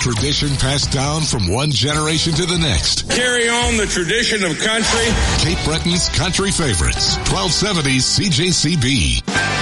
Tradition passed down from one generation to the next. Carry on the tradition of country. Cape Breton's country favorites. 1270 CJCB.